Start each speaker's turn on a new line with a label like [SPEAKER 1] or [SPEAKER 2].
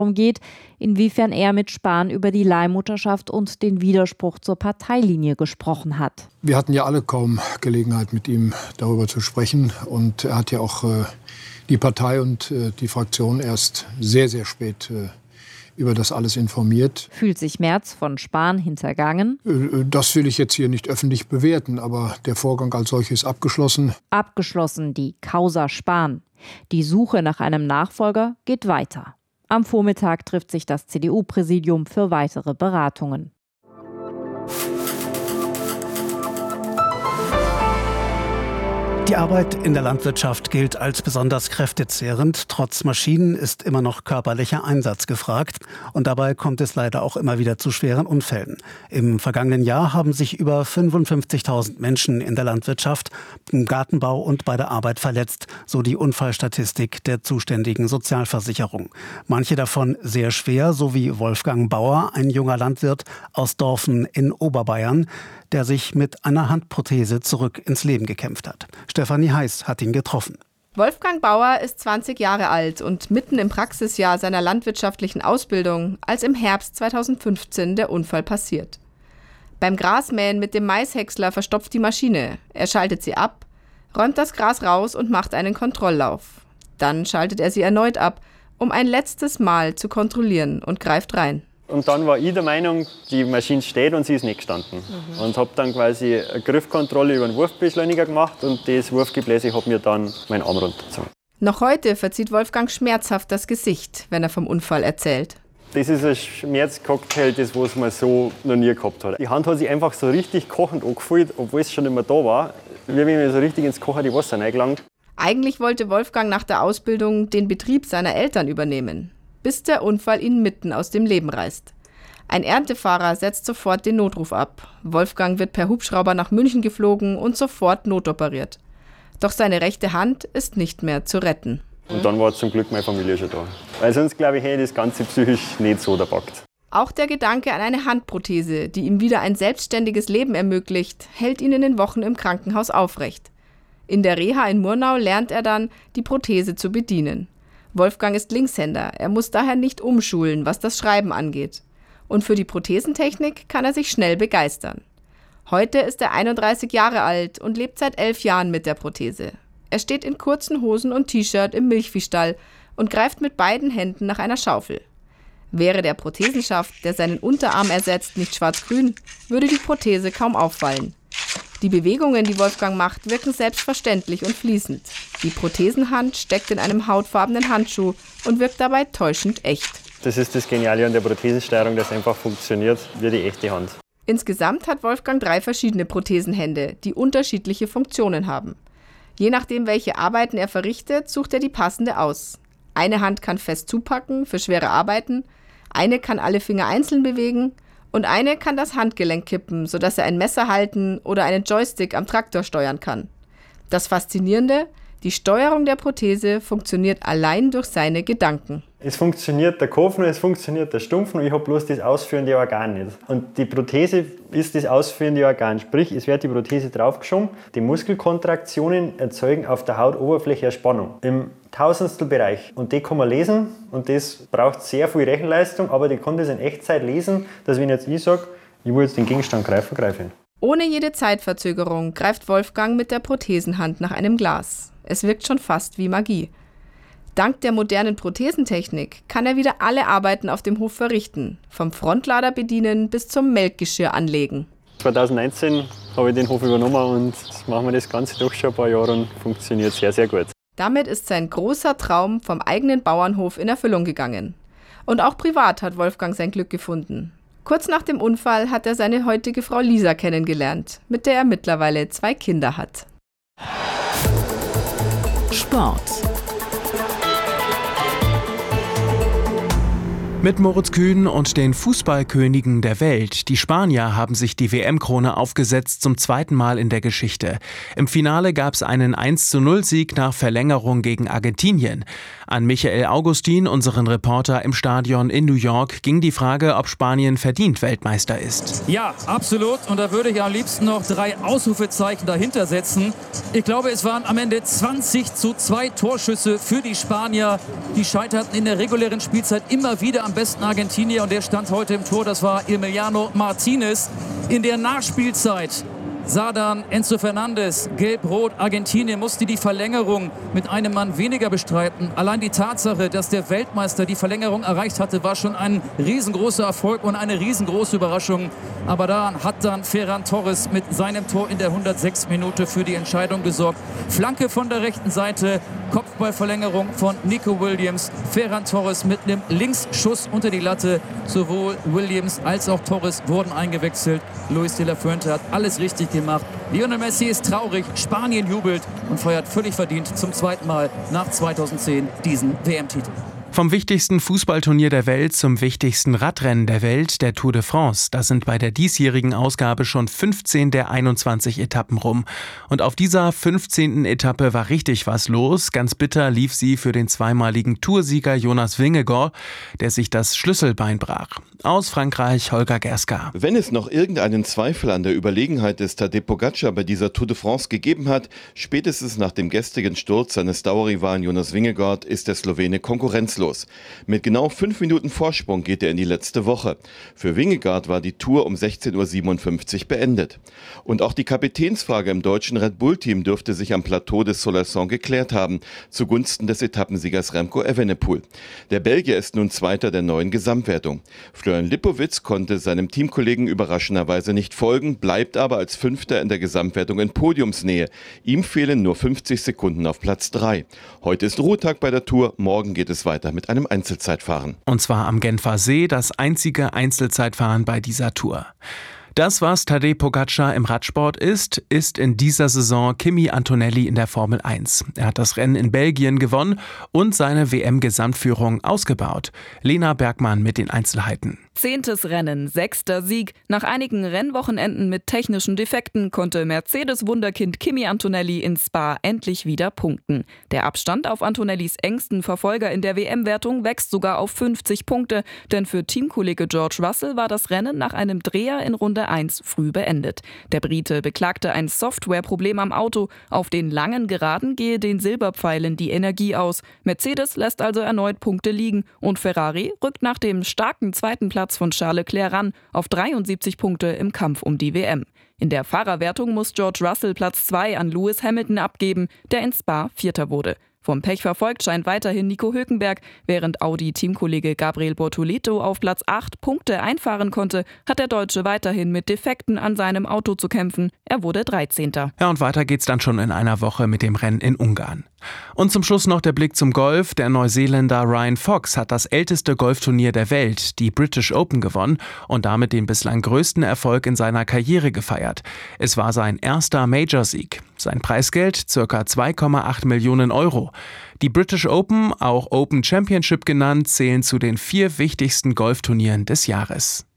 [SPEAKER 1] darum geht, inwiefern er mit Spahn über die Leihmutterschaft und den Widerspruch zur Parteilinie gesprochen hat.
[SPEAKER 2] Wir hatten ja alle kaum Gelegenheit, mit ihm darüber zu sprechen. Und er hat ja auch die Partei und die Fraktion erst sehr, sehr spät über das alles informiert.
[SPEAKER 1] Fühlt sich Merz von Spahn hintergangen?
[SPEAKER 2] Das will ich jetzt hier nicht öffentlich bewerten, aber der Vorgang als solches ist abgeschlossen.
[SPEAKER 1] Abgeschlossen die Causa Spahn. Die Suche nach einem Nachfolger geht weiter. Am Vormittag trifft sich das CDU-Präsidium für weitere Beratungen.
[SPEAKER 3] Die Arbeit in der Landwirtschaft gilt als besonders kräftezehrend. Trotz Maschinen ist immer noch körperlicher Einsatz gefragt. Und dabei kommt es leider auch immer wieder zu schweren Unfällen. Im vergangenen Jahr haben sich über 55.000 Menschen in der Landwirtschaft, im Gartenbau und bei der Arbeit verletzt, so die Unfallstatistik der zuständigen Sozialversicherung. Manche davon sehr schwer, so wie Wolfgang Bauer, ein junger Landwirt aus Dorfen in Oberbayern, der sich mit einer Handprothese zurück ins Leben gekämpft hat. Stefanie Heiß hat ihn getroffen.
[SPEAKER 4] Wolfgang Bauer ist 20 Jahre alt und mitten im Praxisjahr seiner landwirtschaftlichen Ausbildung, als im Herbst 2015 der Unfall passiert. Beim Grasmähen mit dem Maishäcksler verstopft die Maschine. Er schaltet sie ab, räumt das Gras raus und macht einen Kontrolllauf. Dann schaltet er sie erneut ab, um ein letztes Mal zu kontrollieren und greift rein.
[SPEAKER 5] Und dann war ich der Meinung, die Maschine steht und sie ist nicht gestanden. Und habe dann quasi eine Griffkontrolle über den Wurfbeschleuniger gemacht und das Wurfgebläse hat mir dann meinen Arm runtergezogen.
[SPEAKER 4] Noch heute verzieht Wolfgang schmerzhaft das Gesicht, wenn er vom Unfall erzählt.
[SPEAKER 5] Das ist ein Schmerzcocktail, das was man so noch nie gehabt hat. Die Hand hat sich einfach so richtig kochend angefühlt, obwohl es schon nicht mehr da war. Wie wenn mir so richtig ins kochende Wasser reingelangt.
[SPEAKER 4] Eigentlich wollte Wolfgang nach der Ausbildung den Betrieb seiner Eltern übernehmen, bis der Unfall ihn mitten aus dem Leben reißt. Ein Erntefahrer setzt sofort den Notruf ab. Wolfgang wird per Hubschrauber nach München geflogen und sofort notoperiert. Doch seine rechte Hand ist nicht mehr zu retten.
[SPEAKER 5] Und dann war zum Glück meine Familie schon da. Weil sonst, glaube ich, hätte ich das Ganze psychisch nicht so gepackt.
[SPEAKER 4] Auch der Gedanke an eine Handprothese, die ihm wieder ein selbstständiges Leben ermöglicht, hält ihn in den Wochen im Krankenhaus aufrecht. In der Reha in Murnau lernt er dann, die Prothese zu bedienen. Wolfgang ist Linkshänder, er muss daher nicht umschulen, was das Schreiben angeht. Und für die Prothesentechnik kann er sich schnell begeistern. Heute ist er 31 Jahre alt und lebt seit 11 Jahren mit der Prothese. Er steht in kurzen Hosen und T-Shirt im Milchviehstall und greift mit beiden Händen nach einer Schaufel. Wäre der Prothesenschaft, der seinen Unterarm ersetzt, nicht schwarz-grün, würde die Prothese kaum auffallen. Die Bewegungen, die Wolfgang macht, wirken selbstverständlich und fließend. Die Prothesenhand steckt in einem hautfarbenen Handschuh und wirkt dabei täuschend echt.
[SPEAKER 5] Das ist das Geniale an der Prothesensteuerung, dass es einfach funktioniert wie die echte Hand.
[SPEAKER 4] Insgesamt hat Wolfgang 3 verschiedene Prothesenhände, die unterschiedliche Funktionen haben. Je nachdem, welche Arbeiten er verrichtet, sucht er die passende aus. Eine Hand kann fest zupacken für schwere Arbeiten, eine kann alle Finger einzeln bewegen und eine kann das Handgelenk kippen, sodass er ein Messer halten oder einen Joystick am Traktor steuern kann. Das Faszinierende: Die Steuerung der Prothese funktioniert allein durch seine Gedanken.
[SPEAKER 5] Es funktioniert der Kopf nur, es funktioniert der Stumpf nur, ich habe bloß das ausführende Organ nicht. Und die Prothese ist das ausführende Organ, sprich es wird die Prothese draufgeschoben. Die Muskelkontraktionen erzeugen auf der Hautoberfläche eine Spannung im Tausendstelbereich. Und die kann man lesen und das braucht sehr viel Rechenleistung, aber die kann das in Echtzeit lesen, dass wenn jetzt ich sage, ich will jetzt den Gegenstand greifen, greife ich ihn.
[SPEAKER 4] Ohne jede Zeitverzögerung greift Wolfgang mit der Prothesenhand nach einem Glas. Es wirkt schon fast wie Magie. Dank der modernen Prothesentechnik kann er wieder alle Arbeiten auf dem Hof verrichten, vom Frontlader bedienen bis zum Melkgeschirr anlegen.
[SPEAKER 5] 2019 habe ich den Hof übernommen und jetzt machen wir das Ganze doch schon ein paar Jahre und funktioniert sehr, sehr gut.
[SPEAKER 4] Damit ist sein großer Traum vom eigenen Bauernhof in Erfüllung gegangen. Und auch privat hat Wolfgang sein Glück gefunden. Kurz nach dem Unfall hat er seine heutige Frau Lisa kennengelernt, mit der er mittlerweile 2 Kinder hat.
[SPEAKER 6] Sport. Mit Moritz Kühn und den Fußballkönigen der Welt. Die Spanier haben sich die WM-Krone aufgesetzt, zum 2. Mal in der Geschichte. Im Finale gab es einen 1:0-Sieg nach Verlängerung gegen Argentinien. An Michael Augustin, unseren Reporter im Stadion in New York, ging die Frage, ob Spanien verdient Weltmeister ist.
[SPEAKER 7] Ja, absolut. Und da würde ich am liebsten noch 3 Ausrufezeichen dahinter setzen. Ich glaube, es waren am Ende 20:2 Torschüsse für die Spanier. Die scheiterten in der regulären Spielzeit immer wieder am besten Argentinier. Und der stand heute im Tor, das war Emiliano Martinez. In der Nachspielzeit sah dann Enzo Fernandes, gelb-rot, Argentinien musste die Verlängerung mit einem Mann weniger bestreiten. Allein die Tatsache, dass der Weltmeister die Verlängerung erreicht hatte, war schon ein riesengroßer Erfolg und eine riesengroße Überraschung. Aber da hat dann Ferran Torres mit seinem Tor in der 106. Minute für die Entscheidung gesorgt. Flanke von der rechten Seite, Kopfballverlängerung von Nico Williams. Ferran Torres mit einem Linksschuss unter die Latte. Sowohl Williams als auch Torres wurden eingewechselt. Luis de la Fuente hat alles richtig gemacht. Lionel Messi ist traurig, Spanien jubelt und feiert völlig verdient zum 2. Mal nach 2010 diesen WM-Titel.
[SPEAKER 6] Vom wichtigsten Fußballturnier der Welt zum wichtigsten Radrennen der Welt, der Tour de France. Da sind bei der diesjährigen Ausgabe schon 15 der 21 Etappen rum. Und auf dieser 15. Etappe war richtig was los. Ganz bitter lief sie für den zweimaligen Toursieger Jonas Vingegaard, der sich das Schlüsselbein brach. Aus Frankreich Holger Gerska.
[SPEAKER 8] Wenn es noch irgendeinen Zweifel an der Überlegenheit des Tadej Pogačar bei dieser Tour de France gegeben hat, spätestens nach dem gestrigen Sturz seines Dauerrivalen Jonas Vingegaard ist der Slowene konkurrenzlos. Mit genau 5 Minuten Vorsprung geht er in die letzte Woche. Für Vingegaard war die Tour um 16:57 Uhr beendet. Und auch die Kapitänsfrage im deutschen Red Bull-Team dürfte sich am Plateau des Solerson geklärt haben, zugunsten des Etappensiegers Remco Evenepoel. Der Belgier ist nun Zweiter der neuen Gesamtwertung. Florian Lipowitz konnte seinem Teamkollegen überraschenderweise nicht folgen, bleibt aber als Fünfter in der Gesamtwertung in Podiumsnähe. Ihm fehlen nur 50 Sekunden auf Platz 3. Heute ist Ruhetag bei der Tour, morgen geht es weiter mit einem Einzelzeitfahren.
[SPEAKER 6] Und zwar am Genfer See, das einzige Einzelzeitfahren bei dieser Tour. Das, was Tadej Pogačar im Radsport ist in dieser Saison Kimi Antonelli in der Formel 1. Er hat das Rennen in Belgien gewonnen und seine WM-Gesamtführung ausgebaut. Lena Bergmann mit den Einzelheiten.
[SPEAKER 9] 10. Rennen, 6. Sieg. Nach einigen Rennwochenenden mit technischen Defekten konnte Mercedes-Wunderkind Kimi Antonelli in Spa endlich wieder punkten. Der Abstand auf Antonellis engsten Verfolger in der WM-Wertung wächst sogar auf 50 Punkte, denn für Teamkollege George Russell war das Rennen nach einem Dreher in Runde 1 früh beendet. Der Brite beklagte ein Softwareproblem am Auto. Auf den langen Geraden gehe den Silberpfeilen die Energie aus. Mercedes lässt also erneut Punkte liegen und Ferrari rückt nach dem starken 2. Platz von Charles Leclerc ran auf 73 Punkte im Kampf um die WM. In der Fahrerwertung muss George Russell Platz 2 an Lewis Hamilton abgeben, der in Spa Vierter wurde. Vom Pech verfolgt scheint weiterhin Nico Hülkenberg. Während Audi-Teamkollege Gabriel Bortoleto auf Platz 8 Punkte einfahren konnte, hat der Deutsche weiterhin mit Defekten an seinem Auto zu kämpfen. Er wurde 13.
[SPEAKER 6] Ja, und weiter geht's dann schon in einer Woche mit dem Rennen in Ungarn. Und zum Schluss noch der Blick zum Golf. Der Neuseeländer Ryan Fox hat das älteste Golfturnier der Welt, die British Open, gewonnen und damit den bislang größten Erfolg in seiner Karriere gefeiert. Es war sein erster Major-Sieg. Sein Preisgeld ca. 2,8 Millionen Euro. Die British Open, auch Open Championship genannt, zählen zu den 4 wichtigsten Golfturnieren des Jahres.